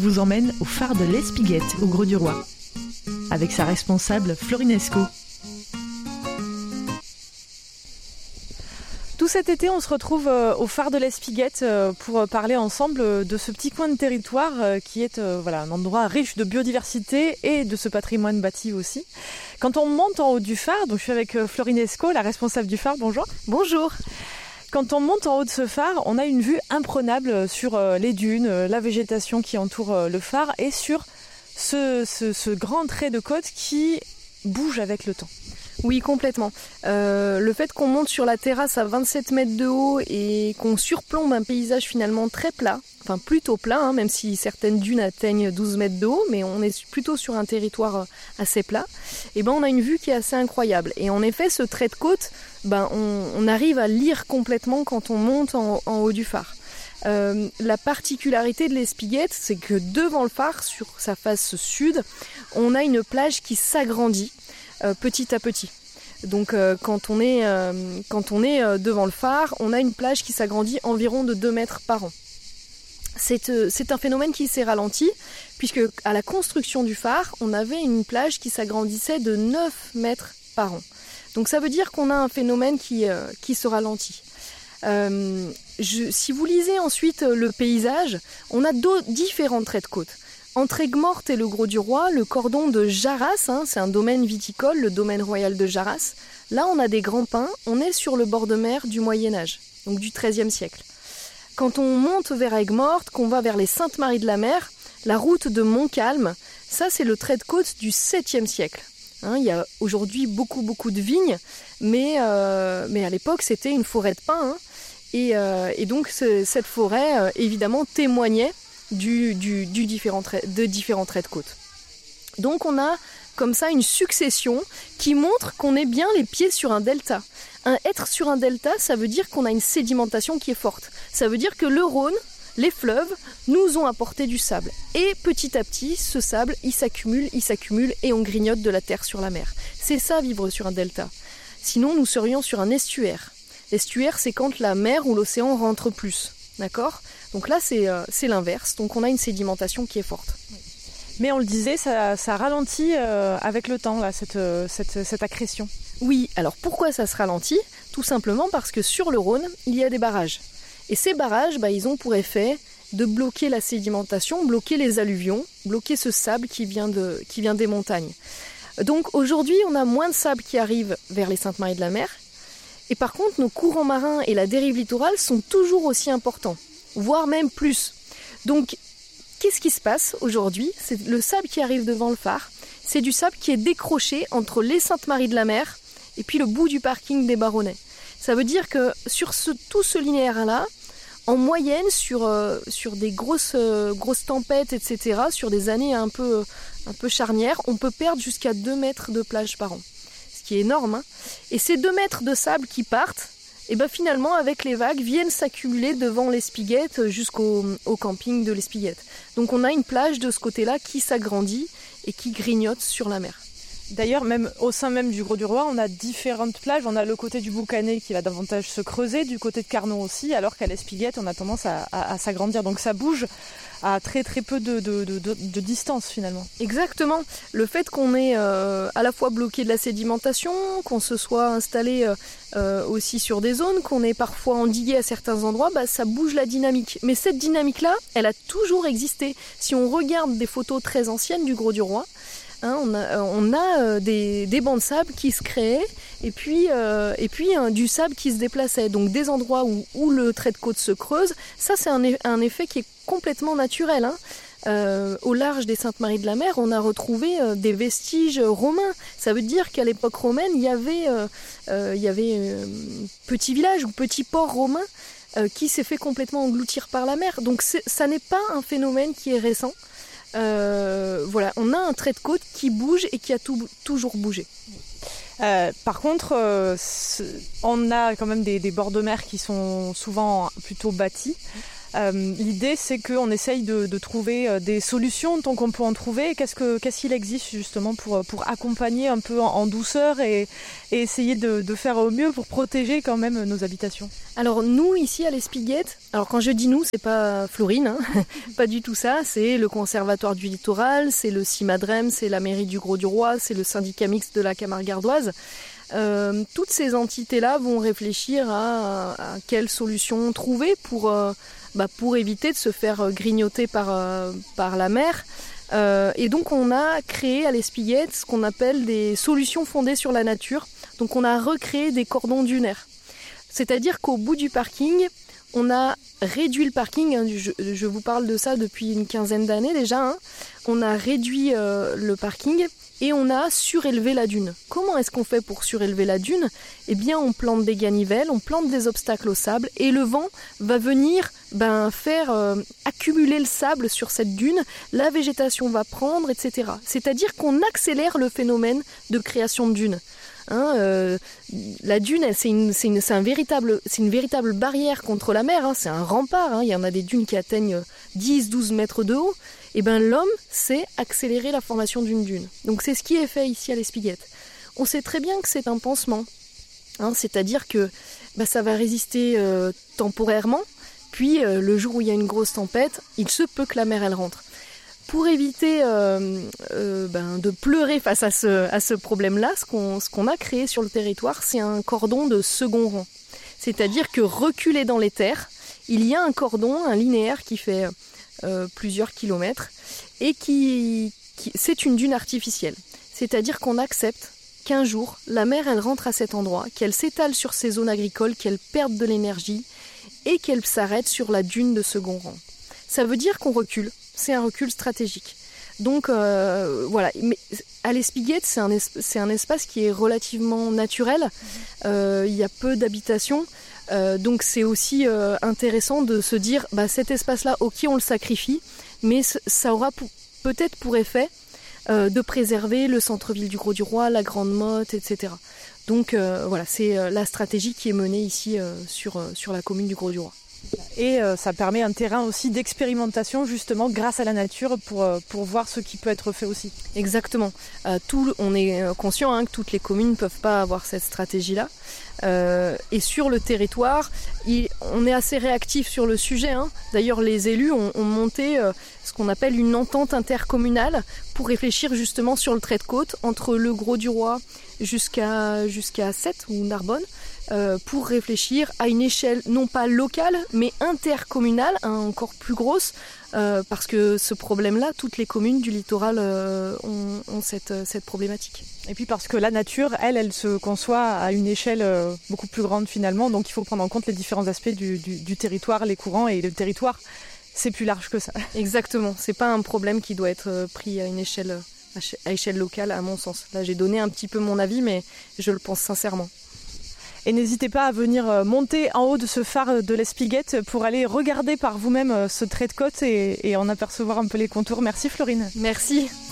vous emmène au phare de l'Espiguette, au Grau-du-Roi, avec sa responsable Florine Escaut. Tout cet été, on se retrouve au phare de l'Espiguette pour parler ensemble de ce petit coin de territoire qui est un endroit riche de biodiversité et de ce patrimoine bâti aussi. Quand on monte en haut du phare, donc je suis avec Florine Escaut, la responsable du phare, bonjour. Bonjour. Quand on monte en haut de ce phare, on a une vue imprenable sur les dunes, la végétation qui entoure le phare et sur ce grand trait de côte qui bouge avec le temps. Oui, complètement. Le fait qu'on monte sur la terrasse à 27 mètres de haut et qu'on surplombe un paysage finalement très plat, enfin plutôt plat, même si certaines dunes atteignent 12 mètres de haut, mais on est plutôt sur un territoire assez plat, et on a une vue qui est assez incroyable. Et en effet, ce trait de côte, on arrive à lire complètement quand on monte en haut du phare. La particularité de l'Espiguette, c'est que devant le phare, sur sa face sud, on a une plage qui s'agrandit petit à petit. Donc quand on est devant le phare, on a une plage qui s'agrandit environ de 2 mètres par an. C'est un phénomène qui s'est ralenti, puisque à la construction du phare, on avait une plage qui s'agrandissait de 9 mètres par an. Donc ça veut dire qu'on a un phénomène qui se ralentit. Si vous lisez ensuite le paysage, on a différents traits de côte. Entre Aigues-Mortes et le Grau-du-Roi, le cordon de Jarras, c'est un domaine viticole, le domaine royal de Jarras. Là, on a des grands pins, on est sur le bord de mer du Moyen-Âge, donc du XIIIe siècle. Quand on monte vers Aigues-Mortes, qu'on va vers les Saintes-Maries-de-la-Mer, la route de Montcalm, ça c'est le trait de côte du 7e siècle. Il y a aujourd'hui beaucoup de vignes, mais à l'époque c'était une forêt de pins. Et donc cette forêt, évidemment, témoignait de différents traits de côte. Donc on a comme ça une succession qui montre qu'on est bien les pieds sur un delta. Être sur un delta, ça veut dire qu'on a une sédimentation qui est forte. Ça veut dire que le Rhône, les fleuves, nous ont apporté du sable. Et petit à petit, ce sable, il s'accumule et on grignote de la terre sur la mer. C'est ça, vivre sur un delta. Sinon, nous serions sur un estuaire. L'estuaire, c'est quand la mer ou l'océan rentre plus. D'accord ? Donc là, c'est l'inverse. Donc on a une sédimentation qui est forte. Mais on le disait, ça ralentit avec le temps, là, cette accrétion. Oui, alors pourquoi ça se ralentit ? Tout simplement parce que sur le Rhône, il y a des barrages. Et ces barrages, ils ont pour effet de bloquer la sédimentation, bloquer les alluvions, bloquer ce sable qui vient des montagnes. Donc aujourd'hui, on a moins de sable qui arrive vers les Saintes-Maries-de-la-Mer. Et par contre, nos courants marins et la dérive littorale sont toujours aussi importants, voire même plus. Donc, qu'est-ce qui se passe aujourd'hui ? C'est le sable qui arrive devant le phare. C'est du sable qui est décroché entre les Saintes-Maries-de-la-Mer et puis le bout du parking des Baronnets. Ça veut dire que sur tout ce linéaire-là, en moyenne, sur des grosses tempêtes, etc., sur des années un peu charnières, on peut perdre jusqu'à 2 mètres de plage par an. Ce qui est énorme. Et ces 2 mètres de sable qui partent, finalement, avec les vagues, viennent s'accumuler devant l'Espiguette jusqu'au camping de l'Espiguette. Donc on a une plage de ce côté-là qui s'agrandit et qui grignote sur la mer. D'ailleurs, même au sein même du Grau-du-Roi, on a différentes plages. On a le côté du Boucanet qui va davantage se creuser, du côté de Carnon aussi, alors qu'à l'Espiguette, on a tendance à s'agrandir. Donc ça bouge à très peu de distance finalement. Exactement. Le fait qu'on ait à la fois bloqué de la sédimentation, qu'on se soit installé aussi sur des zones, qu'on ait parfois endigué à certains endroits, ça bouge la dynamique. Mais cette dynamique-là, elle a toujours existé. Si on regarde des photos très anciennes du Grau-du-Roi, on a des bancs de sable qui se créaient et puis du sable qui se déplaçait. Donc des endroits où le trait de côte se creuse, ça c'est un effet qui est complètement naturel. Au large des Saintes-Maries-de-la-Mer, on a retrouvé des vestiges romains. Ça veut dire qu'à l'époque romaine, il y avait petit village ou petit port romain qui s'est fait complètement engloutir par la mer. Donc ça n'est pas un phénomène qui est récent. On a un trait de côte qui bouge et qui a toujours bougé. Par contre, on a quand même des bords de mer qui sont souvent plutôt bâtis. L'idée, c'est qu'on essaye de trouver des solutions tant qu'on peut en trouver. Qu'est-ce qu'il existe justement pour accompagner un peu en douceur et essayer de faire au mieux pour protéger quand même nos habitations? Alors nous, ici à l'Espiguette, alors quand je dis nous, c'est pas Florine, hein, pas du tout ça, c'est le Conservatoire du Littoral, c'est le CIMADREM, c'est la mairie du Grau-du-Roi, c'est le syndicat mixte de la Camargue gardoise. Toutes ces entités-là vont réfléchir à quelles solutions trouver pour éviter de se faire grignoter par la mer. Et donc on a créé à l'Espiguette ce qu'on appelle des solutions fondées sur la nature. Donc on a recréé des cordons dunaires. C'est-à-dire qu'au bout du parking, on a réduit le parking. Hein, je vous parle de ça depuis une quinzaine d'années déjà. Hein. On a réduit le parking et on a surélevé la dune. Comment est-ce qu'on fait pour surélever la dune? Eh bien, on plante des ganivelles, on plante des obstacles au sable et le vent va venir faire accumuler le sable sur cette dune. La végétation va prendre, etc. C'est-à-dire qu'on accélère le phénomène de création de dunes. La dune, c'est une véritable barrière contre la mer, hein, c'est un rempart, hein, il y en a des dunes qui atteignent 10-12 mètres de haut, et l'homme sait accélérer la formation d'une dune. Donc c'est ce qui est fait ici à l'Espiguette. On sait très bien que c'est un pansement, hein, c'est-à-dire que ça va résister temporairement, puis le jour où il y a une grosse tempête, il se peut que la mer elle rentre. Pour éviter de pleurer face à ce problème-là, ce qu'on a créé sur le territoire, c'est un cordon de second rang. C'est-à-dire que reculé dans les terres, il y a un cordon, un linéaire qui fait plusieurs kilomètres et c'est une dune artificielle. C'est-à-dire qu'on accepte qu'un jour, la mer elle rentre à cet endroit, qu'elle s'étale sur ces zones agricoles, qu'elle perde de l'énergie et qu'elle s'arrête sur la dune de second rang. Ça veut dire qu'on recule. C'est un recul stratégique. Donc voilà, mais à l'Espiguette, c'est un espace qui est relativement naturel. Il y a peu d'habitations. Donc c'est aussi intéressant de se dire, cet espace-là, ok, on le sacrifie, mais ça aura peut-être pour effet de préserver le centre-ville du Grau-du-Roi, la Grande Motte, etc. Donc voilà, c'est la stratégie qui est menée ici sur la commune du Grau-du-Roi. Et ça permet un terrain aussi d'expérimentation justement grâce à la nature pour voir ce qui peut être fait aussi. Exactement. On est conscient que toutes les communes ne peuvent pas avoir cette stratégie-là. Et sur le territoire, on est assez réactif sur le sujet. Hein. D'ailleurs, les élus ont monté ce qu'on appelle une entente intercommunale pour réfléchir justement sur le trait de côte entre le Grau-du-Roi jusqu'à Sète ou Narbonne. Pour réfléchir à une échelle non pas locale mais intercommunale, encore plus grosse, parce que ce problème-là, toutes les communes du littoral ont cette problématique. Et puis parce que la nature, elle se conçoit à une échelle beaucoup plus grande finalement, donc il faut prendre en compte les différents aspects du territoire, les courants, et le territoire, c'est plus large que ça. Exactement, c'est pas un problème qui doit être pris à échelle locale à mon sens. Là j'ai donné un petit peu mon avis, mais je le pense sincèrement. Et n'hésitez pas à venir monter en haut de ce phare de l'Espiguette pour aller regarder par vous-même ce trait de côte et en apercevoir un peu les contours. Merci Florine. Merci.